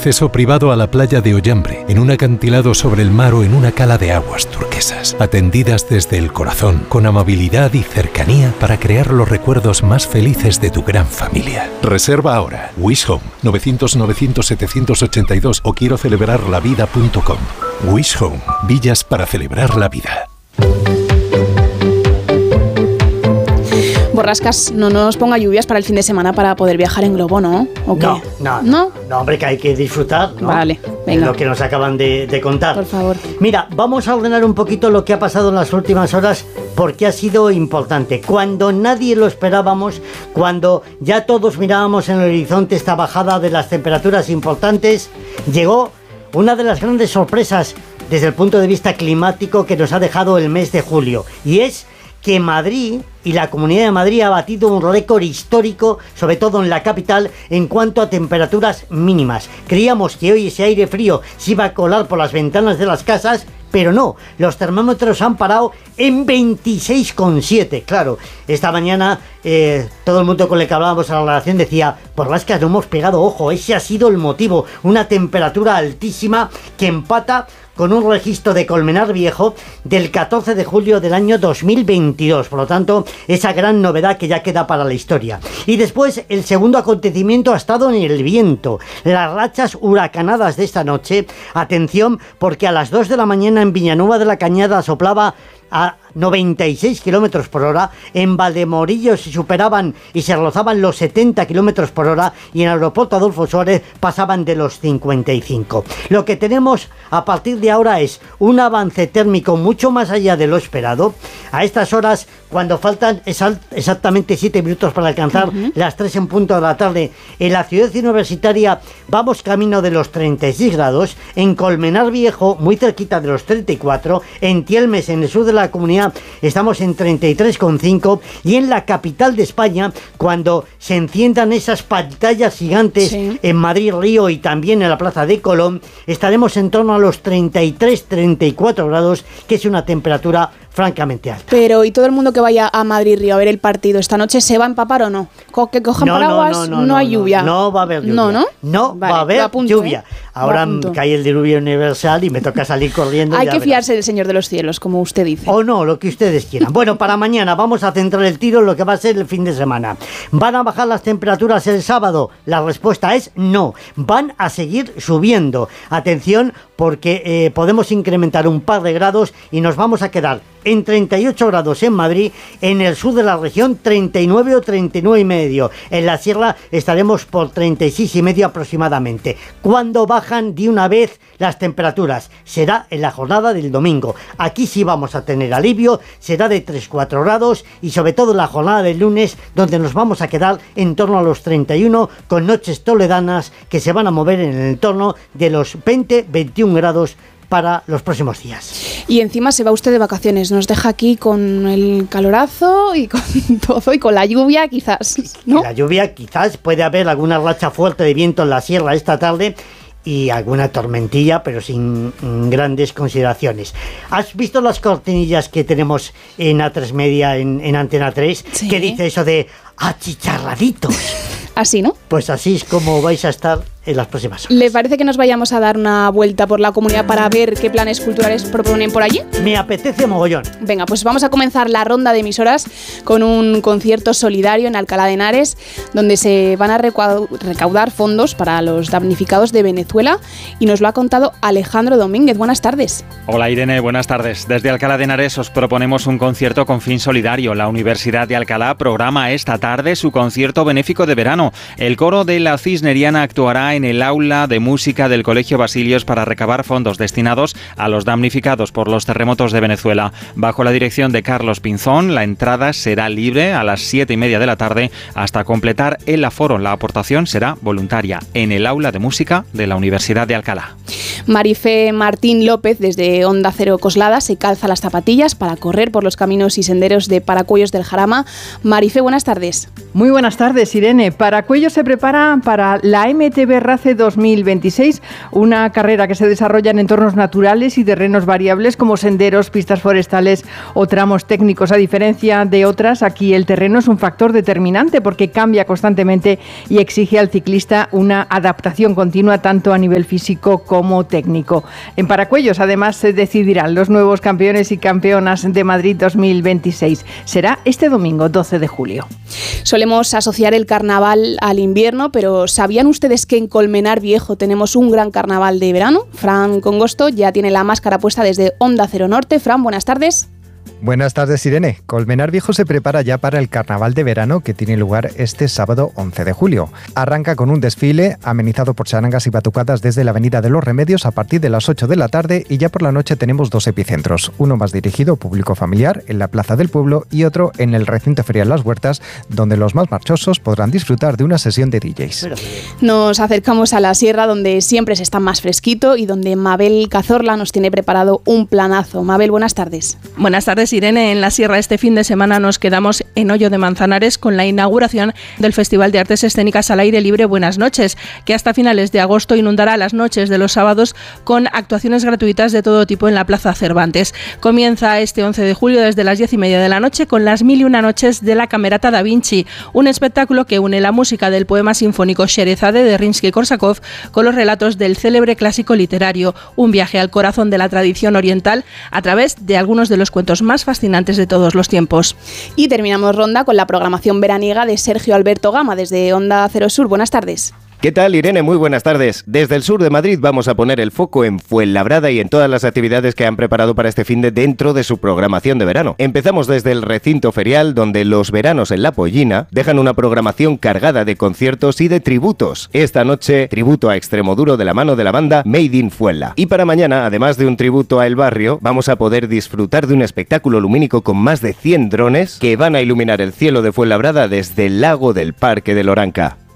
acceso privado a la playa de Ollambre, en un acantilado sobre el mar o en una cala de aguas turquesas. Atendidas desde el corazón, con amabilidad y cercanía para crear los recuerdos más felices de tu gran familia. Reserva ahora. Wish Home, 900-900-782 o quiero celebrarlavida.com. Wish Home, villas para celebrar la vida. Borrascas, no nos ponga lluvias para el fin de semana para poder viajar en globo, ¿no? ¿O qué? No, hombre, que hay que disfrutar, ¿no? Vale, venga. Lo que nos acaban de contar. Por favor. Mira, vamos a ordenar un poquito lo que ha pasado en las últimas horas porque ha sido importante. Cuando nadie lo esperábamos, cuando ya todos mirábamos en el horizonte esta bajada de las temperaturas importantes, llegó una de las grandes sorpresas desde el punto de vista climático que nos ha dejado el mes de julio, y es que Madrid y la Comunidad de Madrid ha batido un récord histórico, sobre todo en la capital, en cuanto a temperaturas mínimas. Creíamos que hoy ese aire frío se iba a colar por las ventanas de las casas, pero no, los termómetros han parado en 26,7. Claro, esta mañana todo el mundo con el que hablábamos a la redacción decía, Borrascas, no hemos pegado ojo, ese ha sido el motivo, una temperatura altísima que empata con un registro de Colmenar Viejo del 14 de julio del año 2022. Por lo tanto, esa gran novedad que ya queda para la historia. Y después, el segundo acontecimiento ha estado en el viento. Las rachas huracanadas de esta noche. Atención, porque a las 2 de la mañana en Villanueva de la Cañada soplaba a 96 kilómetros por hora, en Valdemorillo se superaban y se rozaban los 70 kilómetros por hora y en el aeropuerto Adolfo Suárez pasaban de los 55. Lo que tenemos a partir de ahora es un avance térmico mucho más allá de lo esperado. A estas horas, cuando faltan exactamente 7 minutos para alcanzar las 3 en punto de la tarde, en la ciudad universitaria vamos camino de los 36 grados, en Colmenar Viejo muy cerquita de los 34, en Tielmes, en el sur de la comunidad, estamos en 33,5 y en la capital de España, cuando se enciendan esas pantallas gigantes en Madrid Río y también en la Plaza de Colón, estaremos en torno a los 33-34 grados, que es una temperatura francamente alta. Pero, ¿y todo el mundo que vaya a Madrid Río a ver el partido esta noche se va a empapar o no? ¿Que cojan paraguas? No hay lluvia. No va a haber lluvia. No vale, va a haber lluvia. Ahora cae el diluvio universal y me toca salir corriendo. Hay que fiarse del Señor de los Cielos, como usted dice. O no, lo que ustedes quieran. Bueno, para mañana vamos a centrar el tiro en lo que va a ser el fin de semana. ¿Van a bajar las temperaturas el sábado? La respuesta es no. Van a seguir subiendo. Atención, porque podemos incrementar un par de grados y nos vamos a quedar en 38 grados en Madrid, en el sur de la región 39 o 39 y medio. En la sierra estaremos por 36 y medio aproximadamente. ¿Cuándo bajan de una vez las temperaturas? Será en la jornada del domingo. Aquí sí vamos a tener alivio, será de 3-4 grados y sobre todo en la jornada del lunes, donde nos vamos a quedar en torno a los 31 con noches toledanas que se van a mover en el entorno de los 20-21 grados para los próximos días. Y encima se va usted de vacaciones, nos deja aquí con el calorazo y con todo y con la lluvia quizás, ¿no? La lluvia quizás, puede haber alguna racha fuerte de viento en la sierra esta tarde y alguna tormentilla, pero sin grandes consideraciones. ¿Has visto las cortinillas que tenemos en A3 Media, en Antena 3? Sí. ¿Qué dice eso de achicharraditos? Así, ¿no? Pues así es como vais a estar en las próximas horas. ¿Le parece que nos vayamos a dar una vuelta por la comunidad para ver qué planes culturales proponen por allí? Me apetece mogollón. Venga, pues vamos a comenzar la ronda de emisoras con un concierto solidario en Alcalá de Henares, donde se van a recaudar fondos para los damnificados de Venezuela, y nos lo ha contado Alejandro Domínguez. Buenas tardes. Hola Irene, buenas tardes. Desde Alcalá de Henares os proponemos un concierto con fin solidario. La Universidad de Alcalá programa esta tarde su concierto benéfico de verano. El coro de la Cisneriana actuará en el aula de música del Colegio Basilios para recabar fondos destinados a los damnificados por los terremotos de Venezuela. Bajo la dirección de Carlos Pinzón, la entrada será libre a las 7:30 de la tarde hasta completar el aforo. La aportación será voluntaria en el aula de música de la Universidad de Alcalá. Marifé Martín López, desde Onda Cero Coslada, se calza las zapatillas para correr por los caminos y senderos de Paracuellos del Jarama. Marifé, buenas tardes. Muy buenas tardes, Irene. Paracuellos se prepara para la MTB RACE 2026, una carrera que se desarrolla en entornos naturales y terrenos variables como senderos, pistas forestales o tramos técnicos. A diferencia de otras, aquí el terreno es un factor determinante porque cambia constantemente y exige al ciclista una adaptación continua tanto a nivel físico como técnico. En Paracuellos, además, se decidirán los nuevos campeones y campeonas de Madrid 2026. Será este domingo 12 de julio. Solemos asociar el carnaval al invierno, pero ¿sabían ustedes que en Colmenar Viejo tenemos un gran carnaval de verano? Fran Congosto ya tiene la máscara puesta desde Onda Cero Norte. Fran, buenas tardes. Buenas tardes, Irene. Colmenar Viejo se prepara ya para el carnaval de verano que tiene lugar este sábado 11 de julio. Arranca con un desfile amenizado por charangas y batucadas desde la Avenida de los Remedios a partir de las 8 de la tarde y ya por la noche tenemos dos epicentros, uno más dirigido a público familiar en la Plaza del Pueblo y otro en el recinto ferial Las Huertas, donde los más marchosos podrán disfrutar de una sesión de DJs. Nos acercamos a la sierra, donde siempre se está más fresquito y donde Mabel Cazorla nos tiene preparado un planazo. Mabel, buenas tardes. Buenas tardes, Irene. En la sierra este fin de semana nos quedamos en Hoyo de Manzanares con la inauguración del Festival de Artes Escénicas al Aire Libre Buenas Noches, que hasta finales de agosto inundará las noches de los sábados con actuaciones gratuitas de todo tipo en la Plaza Cervantes. Comienza este 11 de julio desde las 10:30 de la noche con las 1001 noches de la Camerata Da Vinci, un espectáculo que une la música del poema sinfónico Sherezade de Rimsky-Korsakov con los relatos del célebre clásico literario, un viaje al corazón de la tradición oriental a través de algunos de los cuentos más fascinantes de todos los tiempos. Y terminamos ronda con la programación veraniega de Sergio Alberto Gama desde Onda Cero Sur. Buenas tardes. ¿Qué tal, Irene? Muy buenas tardes. Desde el sur de Madrid vamos a poner el foco en Fuenlabrada y en todas las actividades que han preparado para este finde dentro de su programación de verano. Empezamos desde el recinto ferial, donde los veranos en La Pollina dejan una programación cargada de conciertos y de tributos. Esta noche, tributo a Extremoduro de la mano de la banda Made in Fuenla. Y para mañana, además de un tributo a El Barrio, vamos a poder disfrutar de un espectáculo lumínico con más de 100 drones que van a iluminar el cielo de Fuenlabrada desde el lago del Parque de Loranca.